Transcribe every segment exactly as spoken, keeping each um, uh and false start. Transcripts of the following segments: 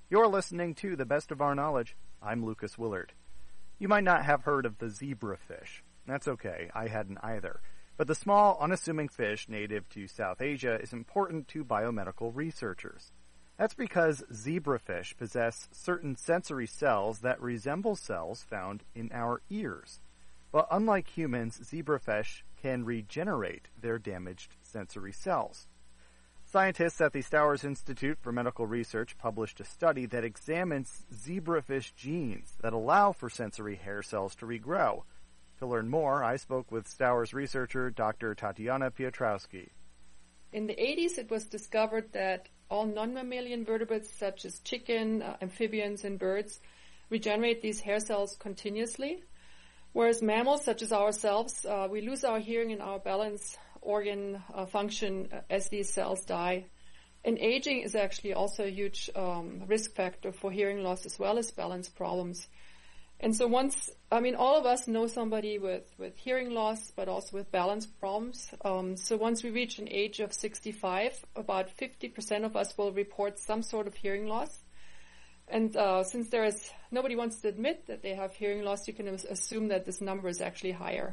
You're listening to The Best of Our Knowledge. I'm Lucas Willard. You might not have heard of the zebrafish. That's okay, I hadn't either. But the small, unassuming fish native to South Asia is important to biomedical researchers. That's because zebrafish possess certain sensory cells that resemble cells found in our ears. But unlike humans, zebrafish can regenerate their damaged sensory cells. Scientists at the Stowers Institute for Medical Research published a study that examines zebrafish genes that allow for sensory hair cells to regrow. To learn more, I spoke with Stowers researcher Doctor Tatiana Piotrowski. In the eighties, it was discovered that all non-mammalian vertebrates, such as chicken, uh, amphibians, and birds, regenerate these hair cells continuously, whereas mammals, such as ourselves, uh, we lose our hearing and our balance organ uh, function as these cells die. And aging is actually also a huge um, risk factor for hearing loss as well as balance problems. And so once, I mean, all of us know somebody with, with hearing loss, but also with balance problems. Um, so once we reach an age of sixty-five, about fifty percent of us will report some sort of hearing loss. And uh, since there is, nobody wants to admit that they have hearing loss, you can assume that this number is actually higher.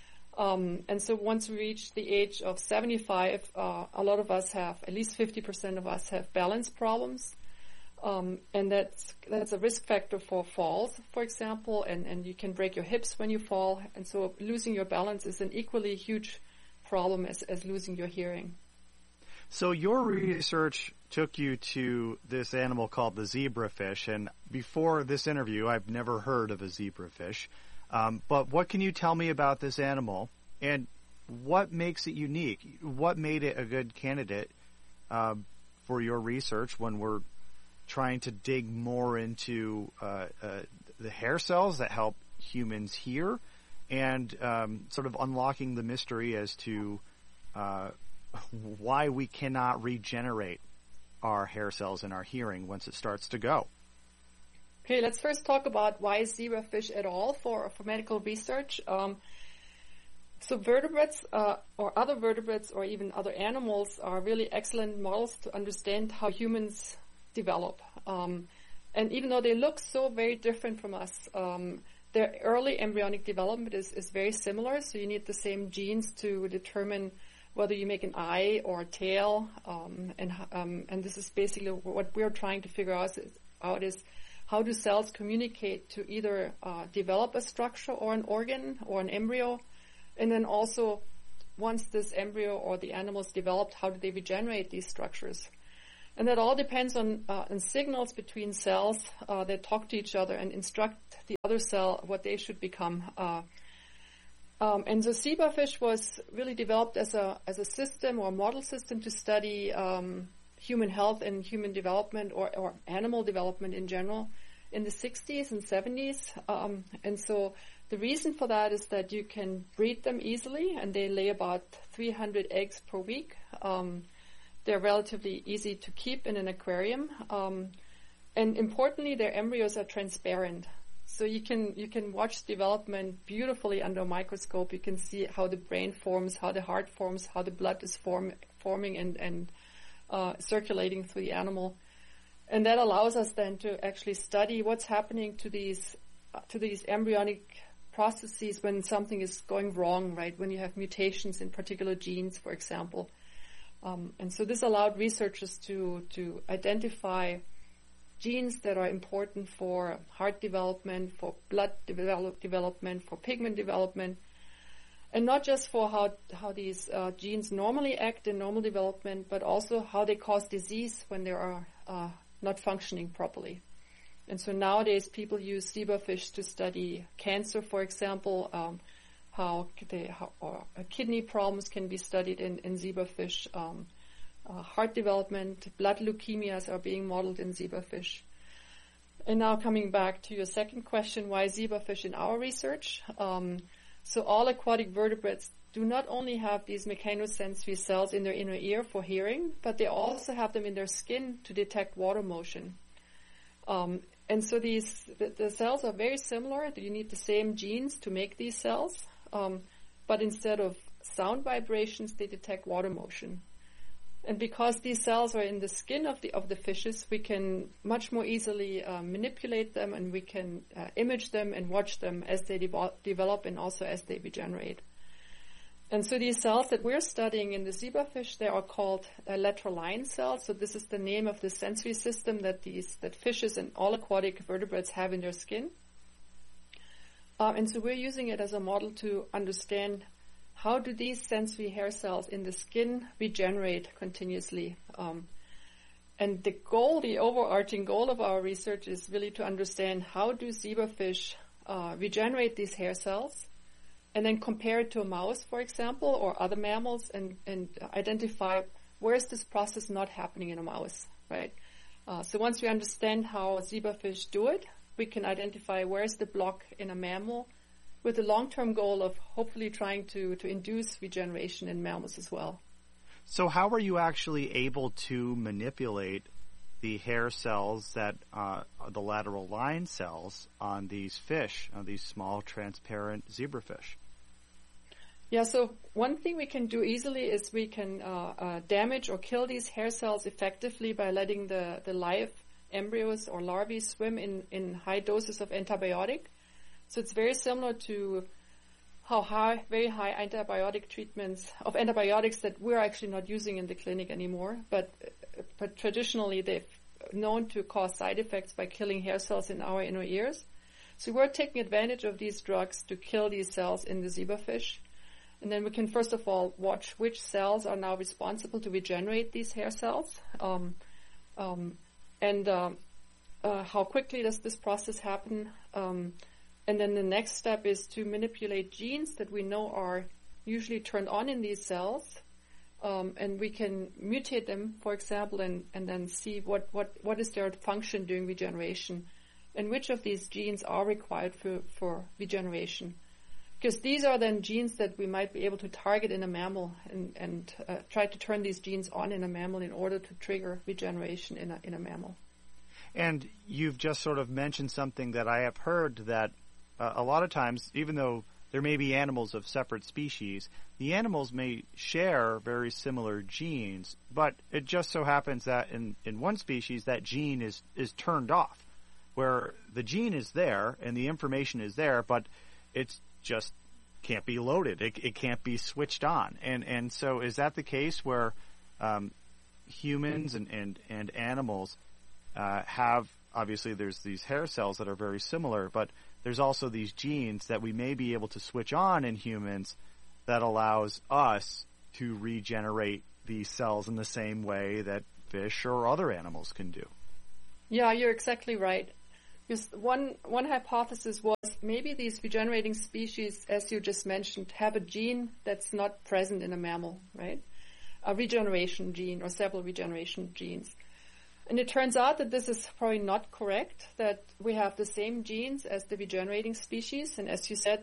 Um, and so once we reach the age of seventy-five, uh, a lot of us have, at least fifty percent of us have balance problems. Um, and that's, that's a risk factor for falls, for example, and, and you can break your hips when you fall. And so losing your balance is an equally huge problem as, as losing your hearing. So your research took you to this animal called the zebrafish, and before this interview, I've never heard of a zebrafish. Um, but what can you tell me about this animal, and what makes it unique? What made it a good candidate uh, for your research when we're trying to dig more into uh, uh, the hair cells that help humans hear, and um, sort of unlocking the mystery as to uh, why we cannot regenerate our hair cells and our hearing once it starts to go. Okay, let's first talk about why zebrafish at all for, for medical research. Um, so vertebrates uh, or other vertebrates or even other animals are really excellent models to understand how humans develop. Um, and even though they look so very different from us, um, their early embryonic development is, is very similar. So you need the same genes to determine whether you make an eye or a tail. Um, and um, and this is basically what we're trying to figure out is, out is how do cells communicate to either uh, develop a structure or an organ or an embryo, and then also once this embryo or the animal is developed, how do they regenerate these structures? And that all depends on, uh, on signals between cells uh, that talk to each other and instruct the other cell what they should become. Uh, um, and the zebrafish was really developed as a as a system or model system to study um, human health and human development or, or animal development in general in the sixties and seventies. Um, and so the reason for that is that you can breed them easily, and they lay about three hundred eggs per week. Um, They're relatively easy to keep in an aquarium. Um, and importantly, their embryos are transparent. So you can, you can watch development beautifully under a microscope. You can see how the brain forms, how the heart forms, how the blood is form, forming and, and, uh, circulating through the animal. And that allows us then to actually study what's happening to these, uh, to these embryonic processes when something is going wrong, right? When you have mutations in particular genes, for example. Um, and so this allowed researchers to, to identify genes that are important for heart development, for blood develop, development, for pigment development, and not just for how, how these uh, genes normally act in normal development, but also how they cause disease when they are uh, not functioning properly. And so nowadays people use zebrafish to study cancer, for example, um, how, they, how or, uh, kidney problems can be studied in, in zebrafish. Um, uh, heart development, blood leukemias are being modeled in zebrafish. And now coming back to your second question, why zebrafish in our research? Um, so all aquatic vertebrates do not only have these mechanosensory cells in their inner ear for hearing, but they also have them in their skin to detect water motion. Um, and so these the, the cells are very similar. You need the same genes to make these cells. Um, but instead of sound vibrations, they detect water motion. And because these cells are in the skin of the of the fishes, we can much more easily uh, manipulate them, and we can uh, image them and watch them as they devo- develop and also as they regenerate. And so these cells that we're studying in the zebrafish, they are called uh, lateral line cells. So this is the name of the sensory system that these that fishes and all aquatic vertebrates have in their skin. Uh, and so we're using it as a model to understand how do these sensory hair cells in the skin regeneraate continuously. Um, and the goal, the overarching goal of our research is really to understand how do zebrafish uh, regenerate these hair cells, and then compare it to a mouse, for example, or other mammals, and, and identify where is this process not happening in a mouse, right? Uh, so once we understand how zebrafish do it, we can identify where is the block in a mammal, with the long-term goal of hopefully trying to, to induce regeneration in mammals as well. So how are you actually able to manipulate the hair cells that uh, are the lateral line cells on these fish, on these small transparent zebrafish? Yeah, so one thing we can do easily is we can uh, uh, damage or kill these hair cells effectively by letting the, the live embryos or larvae swim in, in high doses of antibiotic. So it's very similar to how high, very high antibiotic treatments of antibiotics that we're actually not using in the clinic anymore, but, but traditionally they've known to cause side effects by killing hair cells in our inner ears. So we're taking advantage of these drugs to kill these cells in the zebrafish. And then we can first of all watch which cells are now responsible to regenerate these hair cells, um, um, and um, uh, how quickly does this process happen. Um, And then the next step is to manipulate genes that we know are usually turned on in these cells. Um, and we can mutate them, for example, and, and then see what, what, what is their function during regeneration and which of these genes are required for, for regeneration. Because these are then genes that we might be able to target in a mammal and, and uh, try to turn these genes on in a mammal in order to trigger regeneration in a, in a mammal. And you've just sort of mentioned something that I have heard, that Uh, a lot of times, even though there may be animals of separate species, the animals may share very similar genes, but it just so happens that in, in one species that gene is, is turned off, where the gene is there and the information is there, but it's just can't be loaded. It, it can't be switched on. And, and so is that the case where um, humans and, and, and animals uh, have, obviously there's these hair cells that are very similar, but there's also these genes that we may be able to switch on in humans that allows us to regenerate these cells in the same way that fish or other animals can do? Yeah, you're exactly right. Because one, one hypothesis was maybe these regenerating species, as you just mentioned, have a gene that's not present in a mammal, right? A regeneration gene or several regeneration genes. And it turns out that this is probably not correct, that we have the same genes as the regenerating species. And as you said,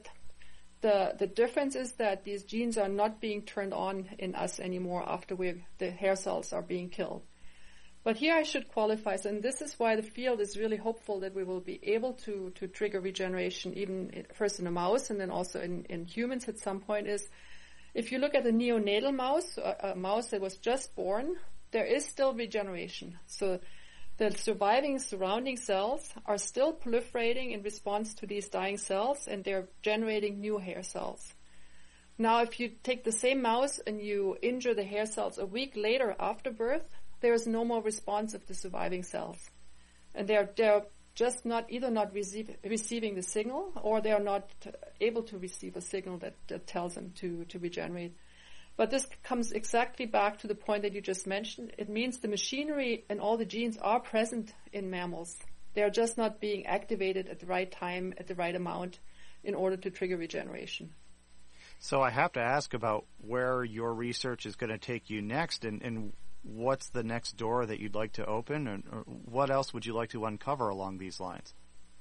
the the difference is that these genes are not being turned on in us anymore after we the hair cells are being killed. But here I should qualify, and this is why the field is really hopeful that we will be able to, to trigger regeneration, even in, first in a mouse and then also in, in humans at some point, is if you look at a neonatal mouse, a, a mouse that was just born, there is still regeneration. So the surviving surrounding cells are still proliferating in response to these dying cells, and they're generating new hair cells. Now, if you take the same mouse and you injure the hair cells a week later after birth, there is no more response of the surviving cells. And they're, they're just not, either not receive, receiving the signal, or they're not able to receive a signal that, that tells them to, to regenerate. But this comes exactly back to the point that you just mentioned. It means the machinery and all the genes are present in mammals. They are just not being activated at the right time, at the right amount, in order to trigger regeneration. So I have to ask about where your research is going to take you next, and, and what's the next door that you'd like to open, and or what else would you like to uncover along these lines?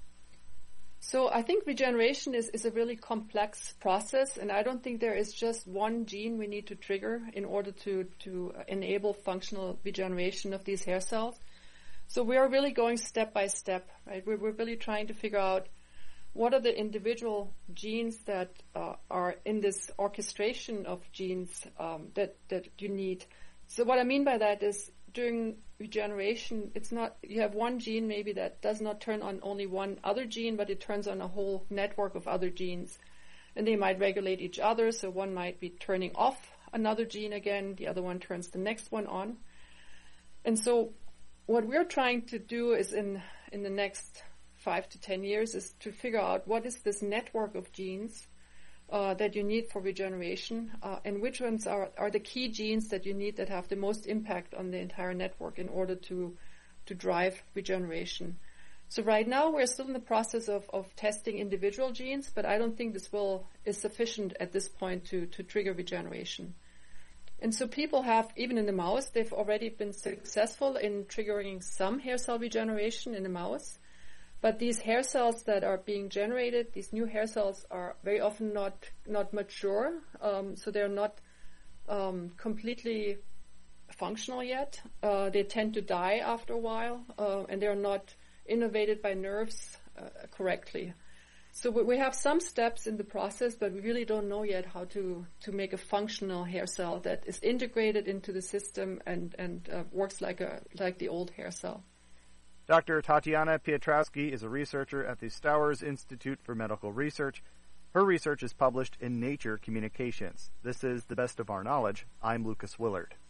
So I think regeneration is, is a really complex process, and I don't think there is just one gene we need to trigger in order to, to enable functional regeneration of these hair cells. So we are really going step by step, right? We're, we're really trying to figure out what are the individual genes that uh, are in this orchestration of genes um, that, that you need So what I mean by that is during regeneration, it's not, you have one gene maybe that does not turn on only one other gene, but it turns on a whole network of other genes. And they might regulate each other, so one might be turning off another gene again, the other one turns the next one on. And so what we're trying to do is in, in the next five to ten years is to figure out what is this network of genes uh, that you need for regeneration, uh, and which ones are, are the key genes that you need that have the most impact on the entire network in order to, to drive regeneration. So right now we're still in the process of, of testing individual genes, but I don't think this will is sufficient at this point to, to trigger regeneration. And so people have, even in the mouse, they've already been successful in triggering some hair cell regeneration in the mouse. But these hair cells that are being generated, these new hair cells, are very often not not mature, um, so they're not um, completely functional yet. Uh, they tend to die after a while, uh, and they're not innervated by nerves uh, correctly. So we have some steps in the process, but we really don't know yet how to, to make a functional hair cell that is integrated into the system and, and uh, works like a like the old hair cell. Doctor Tatiana Piotrowski is a researcher at the Stowers Institute for Medical Research. Her research is published in Nature Communications. This is The Best of Our Knowledge. I'm Lucas Willard.